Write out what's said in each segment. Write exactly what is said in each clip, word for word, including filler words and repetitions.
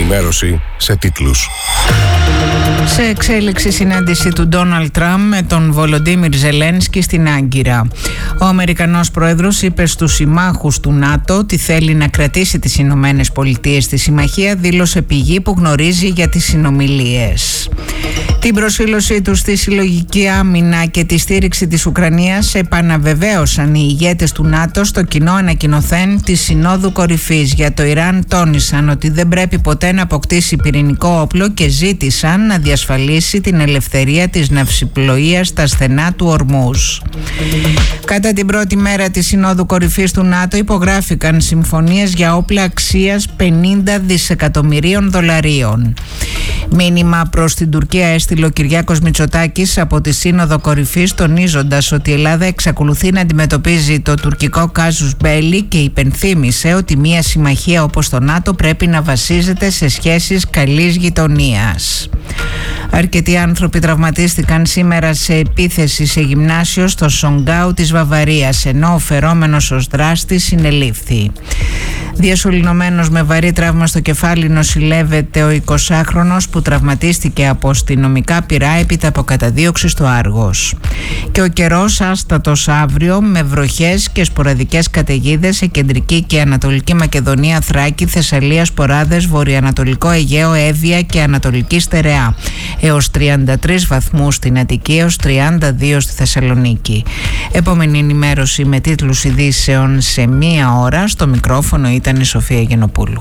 ενημέρωση σε τίτλους. Σε εξέλιξη συνάντηση του Ντόναλντ Τραμπ με τον Βολοντίμιρ Ζελένσκι στην Άγκυρα. Ο Αμερικανός Πρόεδρος είπε στους συμμάχους του ΝΑΤΟ ότι θέλει να κρατήσει τις Ηνωμένες Πολιτείες στη συμμαχία, δήλωσε πηγή που γνωρίζει για τις συνομιλίες. Την προσήλωσή του στη συλλογική άμυνα και τη στήριξη της Ουκρανίας επαναβεβαίωσαν οι ηγέτες του ΝΑΤΟ στο κοινό ανακοινωθέν της Συνόδου Κορυφής για το Ιράν. Τόνισαν ότι δεν πρέπει ποτέ να αποκτήσει πυρηνικό όπλο και ζήτησαν να διασφαλίσει την ελευθερία της ναυσιπλοείας στα στενά του Ορμούζ. Κατά την πρώτη μέρα της Συνόδου Κορυφής του ΝΑΤΟ υπογράφηκαν συμφωνίες για όπλα αξίας πενήντα δισεκατομμυρίων δολαρίων. Μήνυμα προς την Τουρκία έστειλε ο Κυριάκος Μητσοτάκης από τη Σύνοδο Κορυφής, τονίζοντας ότι η Ελλάδα εξακολουθεί να αντιμετωπίζει το τουρκικό κάζους μπέλι και υπενθύμησε ότι μια συμμαχία όπως το ΝΑΤΟ πρέπει να βασίζεται σε σχέσεις καλής γειτονίας. Αρκετοί άνθρωποι τραυματίστηκαν σήμερα σε επίθεση σε γυμνάσιο στο Σονγκάου της Βαβαρίας, ενώ ο φερόμενος ως δράστης συνελήφθη. Διασωληνωμένος με βαρύ τραύμα στο κεφάλι νοσηλεύεται ο εικοσάχρονος που τραυματίστηκε από αστυνομικά πυρά έπειτα από καταδίωξη στο Άργος. Και ο καιρός άστατος αύριο με βροχές και σποραδικές καταιγίδες σε κεντρική και ανατολική Μακεδονία, Θράκη, Θεσσαλία, Σποράδες, βορειοανατολικό Αιγαίο, Εύβοια και Ανατολική Στερεά. Έως τριάντα τρεις βαθμούς στην Αττική, έως τριάντα δύο στη Θεσσαλονίκη. Επόμενη ενημέρωση με τίτλους ειδήσεων σε μία ώρα. Στο μικρόφωνο ήταν η Σοφία Γενοπούλου.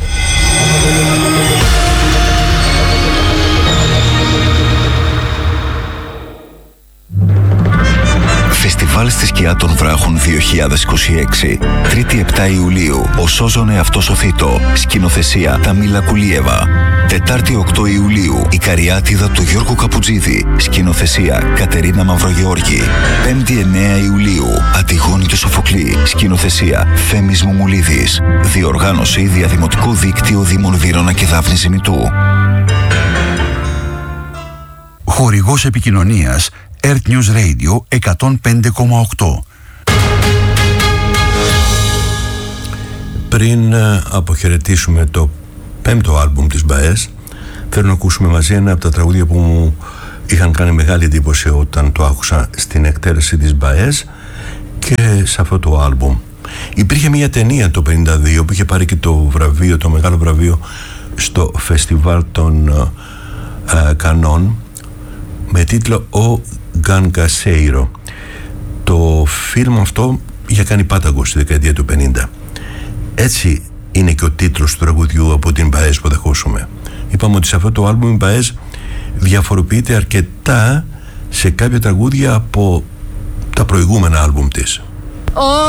Φεστιβάλ στη σκιά των βράχων δύο χιλιάδες είκοσι έξι. Τρίτη επτά Ιουλίου. Ο Σόζονε αυτός ο Θήτο. Σκηνοθεσία Ταμίλα Κουλίεβα. Τετάρτη οκτώ Ιουλίου. Η Καριάτιδα του Γιώργου Καπουτζίδη. Σκηνοθεσία Κατερίνα Μαυρογεώργη. Πέμπτη εννέα Ιουλίου. Αντιγόνη του Σοφοκλή. Σκηνοθεσία Θέμης Μουμουλίδης. Διοργάνωση Διαδημοτικό Δίκτυο Δήμων Βύρωνα και Δάφνη Ζημητού. Χορηγός επικοινωνίας Earth News Radio εκατόν πέντε κόμμα οκτώ. Πριν αποχαιρετήσουμε το πέμπτο άλμπουμ της Μπαές, θέλω να ακούσουμε μαζί ένα από τα τραγούδια που μου είχαν κάνει μεγάλη εντύπωση όταν το άκουσα στην εκτέλεση της Μπαές και σε αυτό το άλμπουμ. Υπήρχε μια ταινία το πενήντα δύο που είχε πάρει και το βραβείο, το μεγάλο βραβείο στο φεστιβάλ των uh, Κανών, με τίτλο «Ο Γκανγκασέιρο». Το φιλμ αυτό είχε κάνει πάταγο στη δεκαετία του πενήντα. Έτσι είναι και ο τίτλος του τραγουδιού από την Μπαές που θα ακούσουμε. Είπαμε ότι σε αυτό το άλμπουμ η Μπαές διαφοροποιείται αρκετά σε κάποια τραγούδια από τα προηγούμενα άλμπουμ της.